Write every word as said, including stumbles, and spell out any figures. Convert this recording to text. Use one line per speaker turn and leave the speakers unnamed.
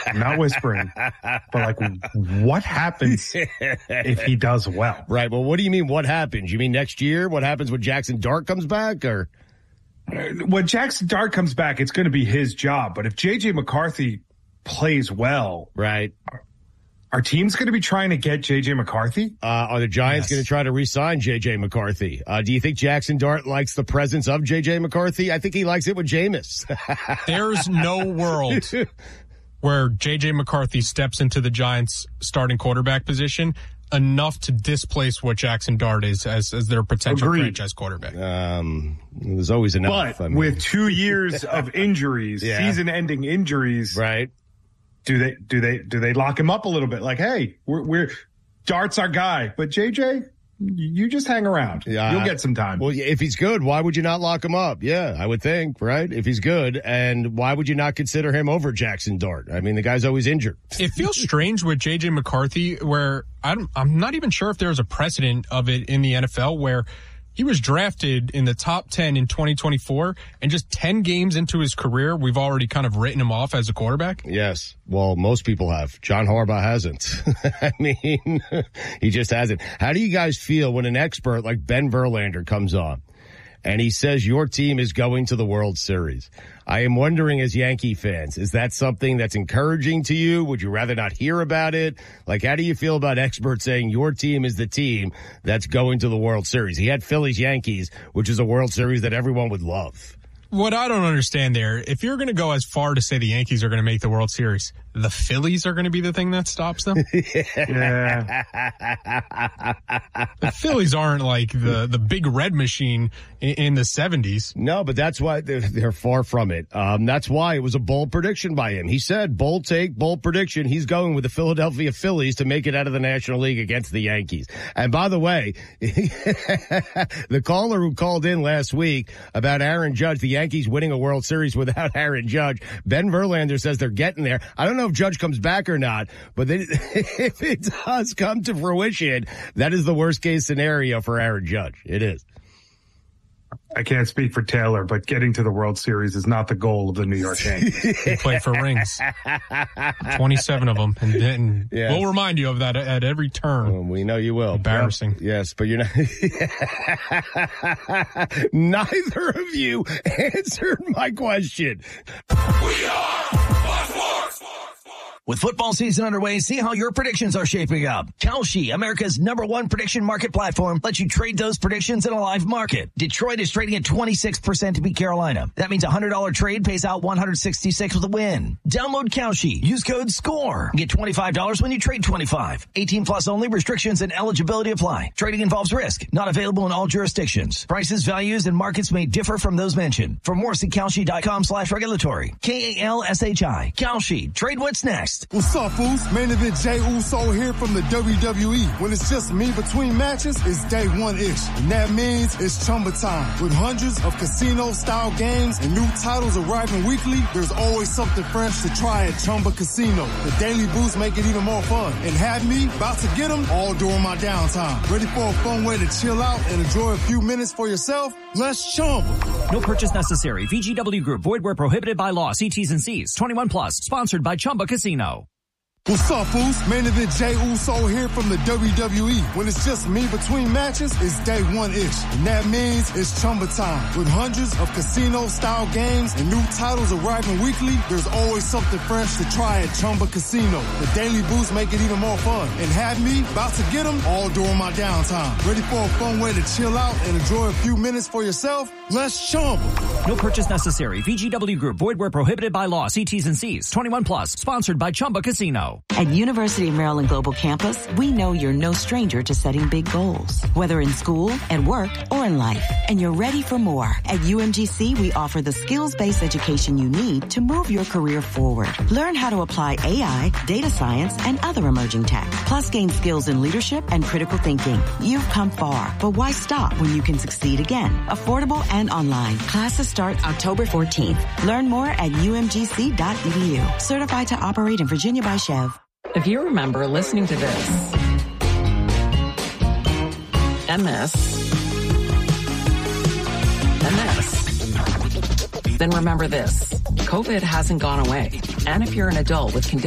I'm not whispering, but like, what happens if he does well?
Right. Well, what do you mean? What happens? You mean next year? What happens when Jackson Dart comes back, or
when Jackson Dart comes back? It's going to be his job. But if J J McCarthy plays well,
right?
Our team's going to be trying to get J J McCarthy.
Uh, are the Giants
yes.
going to try to re-sign J J McCarthy? Uh, do you think Jackson Dart likes the presence of J J McCarthy? I think he likes it with Jameis.
There's no world where J J McCarthy steps into the Giants' starting quarterback position enough to displace what Jackson Dart is as, as their potential
Agreed.
franchise quarterback.
Um, there's always enough.
But
I mean.
with two years of injuries,
yeah.
season-ending injuries,
right?
Do they do they do they lock him up a little bit? Like, hey, we're, we're Dart's our guy, but J J, you just hang around.
Yeah.
You'll get some time.
Well, if he's good, why would you not lock him up? Yeah, I would think, right? If he's good, and why would you not consider him over Jackson Dart? I mean, the guy's always injured.
It feels strange with J J McCarthy, where I'm I'm not even sure if there's a precedent of it in the N F L where he was drafted in the top ten in twenty twenty-four, and just ten games into his career, we've already kind of written him off as a quarterback.
Yes. Well, most people have. John Harbaugh hasn't. I mean, he just hasn't. How do you guys feel when an expert like Ben Verlander comes on and he says your team is going to the World Series? I am wondering, as Yankee fans, is that something that's encouraging to you? Would you rather not hear about it? Like, how do you feel about experts saying your team is the team that's going to the World Series? He had Phillies Yankees, which is a World Series that everyone would love.
What I don't understand there, if you're going to go as far to say the Yankees are going to make the World Series, the Phillies are going to be the thing that stops them?
Yeah.
The Phillies aren't like the, the big red machine in, in the seventies.
No, but that's why they're, they're far from it. Um, that's why it was a bold prediction by him. He said, bold take, bold prediction. He's going with the Philadelphia Phillies to make it out of the National League against the Yankees. And by the way, the caller who called in last week about Aaron Judge, the Yankees winning a World Series without Aaron Judge, Ben Verlander says they're getting there. I don't know if Judge comes back or not, but they, if it does come to fruition, that is the worst case scenario for Aaron Judge. It is.
I can't speak for Taylor, but getting to the World Series is not the goal of the New York Yankees.
They play for rings. twenty-seven of them. And then
yes.
We'll remind you of that at every turn.
Well, we know you will.
Embarrassing.
Yep. Yes, but you're not. Neither of you answered my question.
We are Fox Sports.
With football season underway, see how your predictions are shaping up. Kalshi, America's number one prediction market platform, lets you trade those predictions in a live market. Detroit is trading at twenty-six percent to beat Carolina. That means a one hundred dollars trade pays out one hundred sixty-six with a win. Download Kalshi. Use code SCORE. Get twenty-five dollars when you trade twenty-five. eighteen plus only. Restrictions and eligibility apply. Trading involves risk. Not available in all jurisdictions. Prices, values, and markets may differ from those mentioned. For more, see Kalshi.com slash regulatory. K A L S H I. Kalshi. Trade what's next.
What's up, fools? Main event Jey Uso here from the W W E. When it's just me between matches, it's day one-ish. And that means it's Chumba time. With hundreds of casino-style games and new titles arriving weekly, there's always something fresh to try at Chumba Casino. The daily boosts make it even more fun. And have me about to get them all during my downtime. Ready for a fun way to chill out and enjoy a few minutes for yourself? Let's Chumba.
No purchase necessary. V G W Group. Void where prohibited by law. See T's and C's. twenty-one plus. Sponsored by Chumba Casino.
What's up, fools? Main event Jey Uso here from the W W E. When it's just me between matches, it's day one-ish. And that means it's Chumba time. With hundreds of casino-style games and new titles arriving weekly, there's always something fresh to try at Chumba Casino. The daily boosts make it even more fun. And have me about to get them all during my downtime. Ready for a fun way to chill out and enjoy a few minutes for yourself? Let's Chumba.
No purchase necessary. V G W Group. Void where prohibited by law. See T's and C's. twenty-one plus. Sponsored by Chumba Casino.
At University of Maryland Global Campus, we know you're no stranger to setting big goals, whether in school, at work, or in life. And you're ready for more. At U M G C, we offer the skills-based education you need to move your career forward. Learn how to apply A I, data science, and other emerging tech. Plus, gain skills in leadership and critical thinking. You've come far, but why stop when you can succeed again? Affordable and online. Classes start October fourteenth. Learn more at U M G C dot E D U. Certified to operate in Virginia by Chev.
If you remember listening to this, and this, and this, then remember this. COVID hasn't gone away. And if you're an adult with conditions